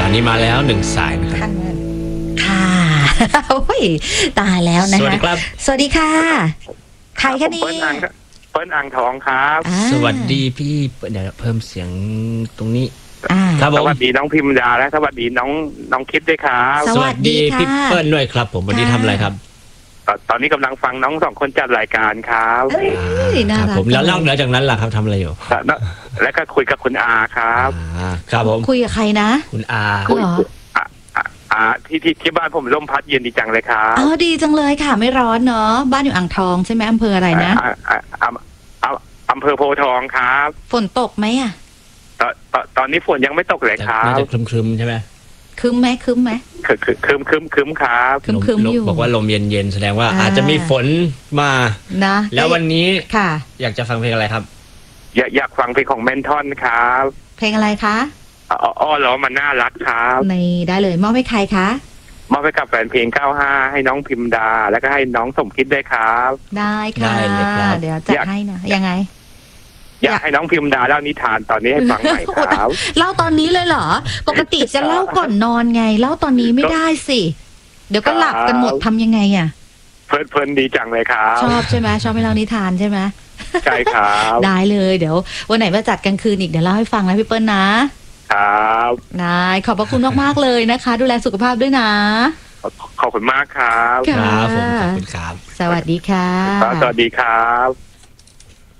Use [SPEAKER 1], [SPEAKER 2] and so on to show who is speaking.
[SPEAKER 1] อนนี้มาแล้ว1สายนะครับ
[SPEAKER 2] ค่ะโอ้ยตายแล้วนะคะ
[SPEAKER 1] สวัสดีครับ
[SPEAKER 2] สวัสดีค่ะใครคะนี่
[SPEAKER 3] เปิ้ลอ่างทองครับ
[SPEAKER 1] สวัสดีพี่เดี๋ยวเพิ่มเสียงตรงนี้ครับผ
[SPEAKER 3] ส
[SPEAKER 1] ม
[SPEAKER 3] วัสดีน้องพิมดาและสวัสดีน้องคิดด้วยครับ
[SPEAKER 2] สวัสดีค่ะ
[SPEAKER 1] พี่เปิ้ลด้วยครับผมวันนี้ทำอะไรครับ
[SPEAKER 3] ตอนนี้กำลังฟังน้องสองคนจัดรายการครับ
[SPEAKER 2] เอ้ยน่า
[SPEAKER 1] ครับ
[SPEAKER 2] รัก
[SPEAKER 1] ผมแล้วนอกเหนือจากนั้นล่ะครับทำอะไรอยู่
[SPEAKER 3] และก็คุยกับคุณอาครับ
[SPEAKER 1] ครับผม
[SPEAKER 2] คุยกับใครนะ
[SPEAKER 1] คุณอา
[SPEAKER 2] เหรอ
[SPEAKER 3] ที่บ้านผมลมพัดเย็นดีจังเลยครับ
[SPEAKER 2] อ๋อดีจังเลยค่ะไม่ร้อนเนาะบ้านอยู่อ่างทองใช่ไหมอำเภออะไรนะ
[SPEAKER 3] อำเภอโพธิ์ทองครับ
[SPEAKER 2] ฝนตกไหมอ่ะ
[SPEAKER 3] ตอนนี้ฝนยังไม่ตกเลยครั
[SPEAKER 1] น่า
[SPEAKER 3] บ
[SPEAKER 1] จะครึมๆใช่ไหม
[SPEAKER 2] คึมไหมคึมไหม
[SPEAKER 3] คึมครับ
[SPEAKER 2] ครึมๆอยู่
[SPEAKER 1] บอกว่าลมเย็นๆแสดงว่าอาจจะมีฝนมา
[SPEAKER 2] นะ
[SPEAKER 1] แล้ววันนี้
[SPEAKER 2] ค่ะ
[SPEAKER 1] อยากจะฟังเพลงอะไรครับ
[SPEAKER 3] อยากฟังเพลงของแมนทอนครับ
[SPEAKER 2] เพลงอะไรคะ
[SPEAKER 3] อ้อล้อมันน่ารักครับ
[SPEAKER 2] ในได้เลยมอบให้ใครคะ
[SPEAKER 3] มอบให้กับแฟนเพลง95ให้น้องพิมดา แล้วก็ให้น้องสมคิดด้วยครับ
[SPEAKER 2] ได้ค่ะ
[SPEAKER 1] ได้เลยครับ
[SPEAKER 2] เดี๋ยวจัดให้นะยังไง
[SPEAKER 3] อยากให้น้องพิมดาเล่านิทานตอนนี้ให้ฟังหน่อยครับ
[SPEAKER 2] เล่าตอนนี้เลยเหรอ ปกติจะเล่าก่อนนอนไง เล่าตอนนี้ไม่ได้สิ เดี๋ยวก็หลับกันหมดทำยังไงอ่ะ
[SPEAKER 3] เพลินดีจังเลยครับ
[SPEAKER 2] ชอบใช่ไหมชอบให้เล่านิทานใช่ไหม
[SPEAKER 3] ใช่ครับ
[SPEAKER 2] ได้เลยเดี๋ยววันไหนมาจัดกลางคืนอีกเดี๋ยวเล่าให้ฟังนะพี่เปิ้ลนะครับ ได้ขอบพระคุณมากๆเลยนะคะ ดูแลสุขภาพด้วยนะ
[SPEAKER 3] ขอบคุณมากครับ
[SPEAKER 2] ค่ะ
[SPEAKER 1] ครับผมขอบคุณครับ
[SPEAKER 2] สวัสดีค่ะ
[SPEAKER 3] สวัสดีครับ